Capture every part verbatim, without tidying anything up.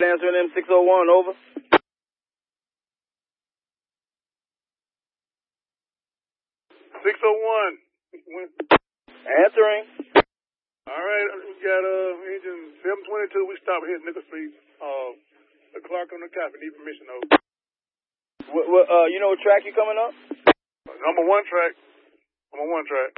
Answering M six oh one, over. six oh one. Answering. All right, we got uh, engine seven twenty-two. We stopped here at Nickel Street. Uh, the Clark on the copy. Need permission, over. What, what, uh, you know what track you coming up? Uh, number one track. Number one track.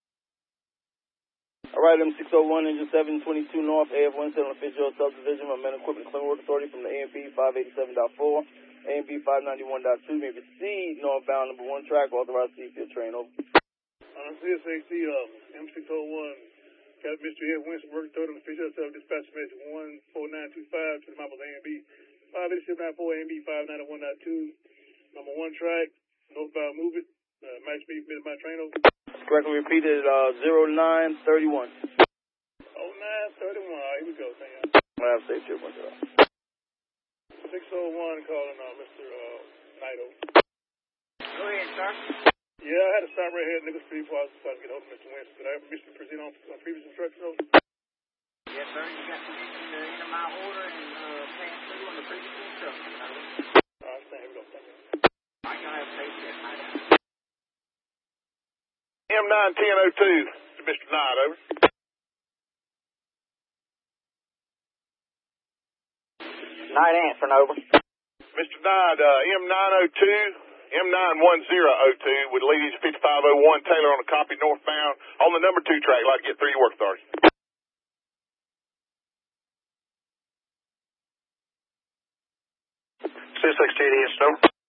All right, M six oh one, engine seven twenty-two North, A F one seven Fitzgerald Subdivision, my men equipment clean work authority from the A M P five eighty-seven point four, A M P five ninety-one point two, may proceed northbound number one track, authorized C-field train, over. Uh, C S A C, uh, M six oh one, got Mister Ed Winston, work authority on the Fitzgerald Sub, dispatch message one four nine two five to the map of A M B five eighty-seven point four, A M B five ninety-one point two, number one track, northbound move it, uh, max speed, minute by train, over. Correctly repeated, uh, zero nine thirty-one. oh nine thirty-one, all right, here we go, thank you. I have safe trip, one zero. six oh one calling on uh, Mister Uh, Naito. Go ahead, sir. Yeah, I had to stop right here at Nickel Street before I was supposed to get hold of Mister Winston. Could I have permission to present on, on previous instructions, over? Yes, sir. You got permission to enter my order and uh, pass through on the previous instructions, over. All right, thank you. Here we go, thank you. All right, y'all have a safe trip, Naito. M nine ten oh two to Mister Knight, over. Night answering, over. Mister Knight, uh, M nine oh two, M nine one zero oh two with ladies fifty-five oh one, Taylor on a copy northbound on the number two track, like to get through your work authority. six sixty-eight, over.